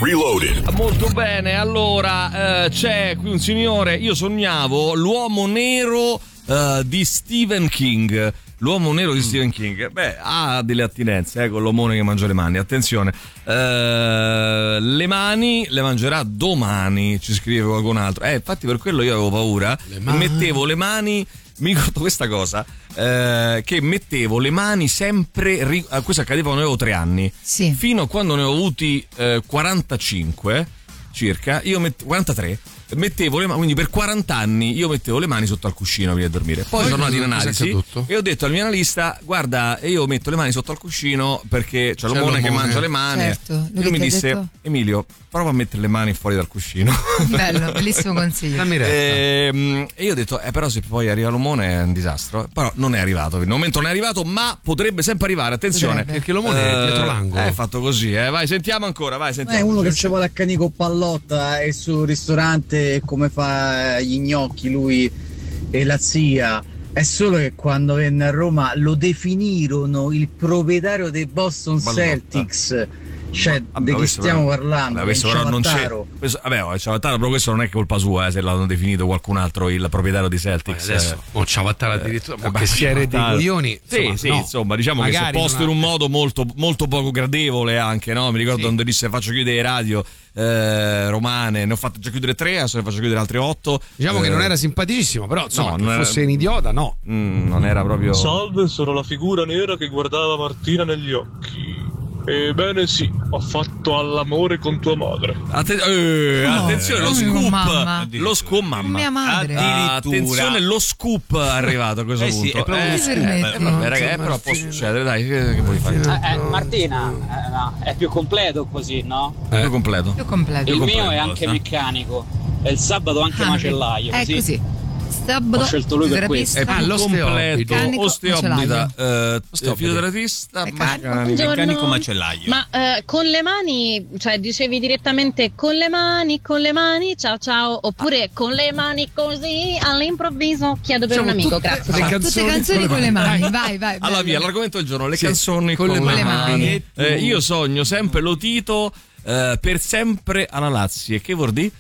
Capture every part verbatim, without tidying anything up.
Reloaded. Molto bene, allora eh, c'è qui un signore, io sognavo l'uomo nero eh, di Stephen King. L'uomo nero di Stephen King, beh, ha delle attinenze eh, con l'omone che mangia le mani. Attenzione, eh, le mani le mangerà domani, ci scrive qualcun altro. Eh, infatti per quello io avevo paura. Mettevo le mani, mi ricordo questa cosa, eh, che mettevo le mani sempre, ri- questo accadeva quando avevo tre anni, sì. Fino a quando ne ho avuti eh, quarantacinque circa, io met- quarantatré. Mettevo le mani, quindi per quaranta anni io mettevo le mani sotto al cuscino prima di dormire. Poi, Poi sono andato in analisi e ho detto al mio analista: guarda, io metto le mani sotto al cuscino perché c'è, c'è l'omone che mangia le mani. Certo. E lui mi disse: detto? Emilio, prova a mettere le mani fuori dal cuscino. Bello, bellissimo consiglio. E, e io ho detto: eh, però se poi arriva l'omone è un disastro. Però non è arrivato, per il momento non è arrivato, ma potrebbe sempre arrivare. Attenzione, potrebbe. Perché l'omone eh, è dietro l'angolo. È fatto così, eh. Vai, sentiamo ancora. Vai, sentiamo. È uno che ci vuole a cani con pallotta e sul ristorante come fa gli gnocchi lui e la zia. È solo che quando venne a Roma lo definirono il proprietario dei Boston Ballotta. Celtics. Cioè, vabbè, di chi stiamo però, parlando? Vabbè, questo però non c'è. Questo, vabbè, oh, Ciavattaro, però questo non è colpa sua, eh, se l'hanno definito qualcun altro il proprietario di Celtics. Poi adesso, eh. oh, Ciavattaro addirittura, eh, che si era dei coglioni. Sì, insomma, sì, no. insomma, diciamo magari che se posto in un modo molto, molto poco gradevole anche, no? Mi ricordo sì. Quando disse faccio chiudere radio. Eh, romane, ne ho fatto già chiudere tre, adesso ne faccio chiudere altre otto. Diciamo eh, che non era simpaticissimo, però insomma, no, che non fosse era, un idiota, no. Mm, non era proprio. Salve, sono la figura nera che guardava Martina negli occhi. Ebbene sì, ho fatto all'amore con tua madre. Atten- eh, no, attenzione, lo scoop. Lo scoop, mamma. Mia madre. Attenzione, lo scoop è arrivato a questo eh punto. Sì, è proprio eh, eh, eh, vabbè, ragazzi, eh, però può succedere, dai, che, che vuoi fare? Eh, eh, Martina, eh, no, è più completo così, no? Eh. Più completo. Più completo. Il più mio completo, è anche eh. meccanico. E il sabato anche ah, macellaio. È così. così. Sabato, ho scelto lui per questo. È più ah, completo, osteopita, eh, fisioterapista, meccanico, meccanico macellaio. Ma eh, con le mani, cioè dicevi direttamente con le mani, con le mani, ciao ciao, oppure con le mani così all'improvviso chiedo per diciamo, un amico, tutte, grazie. le canzoni, tutte canzoni con le mani, vai vai. vai allora via, l'argomento del giorno, le sì, canzoni con, con le mani. mani. Eh, io sogno sempre lo Tito eh, per sempre alla Lazio, che vuol dire?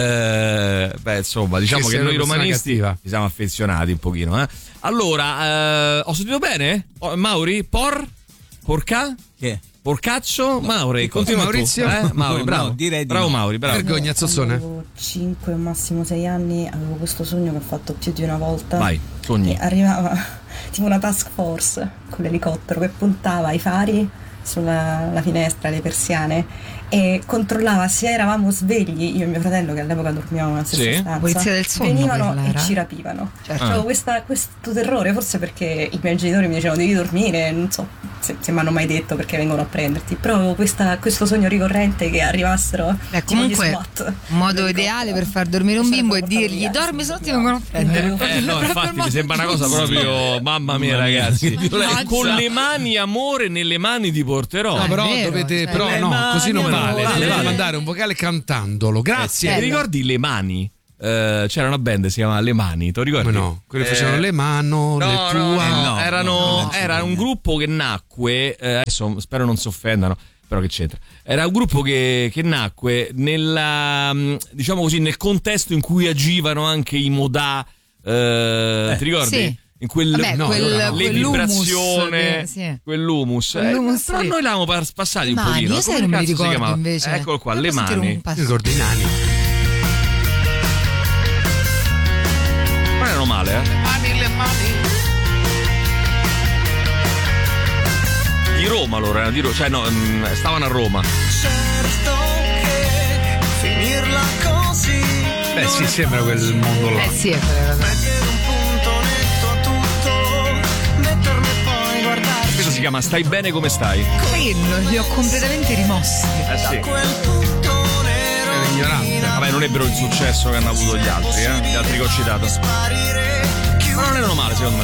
Eh, beh, insomma, diciamo che, che noi romanisti ci siamo affezionati un pochino, eh. Allora, eh, ho sentito bene? Oh, Mauri, por? Porca? Che? Porcaccio? No, Mauri, continua Maurizio? Eh? Mauri, bravo. No, direi di bravo no. Mauri, bravo. Vergogna, Zozzone. Avevo cinque o massimo sei anni, avevo questo sogno che ho fatto più di una volta. Vai, sogni. E arrivava tipo una task force con l'elicottero che puntava i fari sulla la finestra, le persiane, e controllava se eravamo svegli, io e mio fratello che all'epoca dormivamo nella stessa sì. stanza. Polizia del sonno, venivano e ci rapivano. Certo. Avevo questa, questo terrore, forse perché i miei genitori mi dicevano devi dormire, non so se, se mi hanno mai detto perché vengono a prenderti, però avevo questa, questo sogno ricorrente che arrivassero. Beh, comunque un modo ideale per far dormire un bimbo è dirgli dormi, se no ti vengono a prendere. Eh, no, infatti mi sembra una cosa proprio, mamma mia ragazzi, con le mani amore nelle mani ti porterò. No, però vero, dovete, cioè, però no, così non vale. vale, Dovete vale. mandare un vocale cantandolo. Grazie. Eh, ti ricordi Le Mani? Uh, c'era una band si chiamava Le Mani, te lo ricordi? Ma no, quelli eh, facevano le mano, no, le tue. No, no, no, erano, no, no, era un gruppo che nacque, eh, adesso spero non si offendano, però che c'entra? Era un gruppo che, che nacque nella, diciamo così, nel contesto in cui agivano anche i Modà, eh, eh, ti ricordi? Sì. In quel, Vabbè, no, quel, no, le vibrazione, che, sì. quell'humus, quell'humus eh, però sì. noi l'avevamo passati un mani, pochino. Io sai non me li ricordo invece. Eccolo qua, però Le Mani. Ricordo i nani. Non erano male, eh? Le mani, le mani. Di Roma loro, erano di Roma, cioè no, stavano a Roma. Certo che finirla così. Beh sì, sembra quel mondo là. Eh sì, è quella cosa. Questo si chiama Stai bene come stai? Quello, li ho completamente rimossi. Eh sì. Era ignorante. Vabbè, non ebbero il successo che hanno avuto gli altri, eh? Gli altri che ho citato. Ma non erano male, secondo me.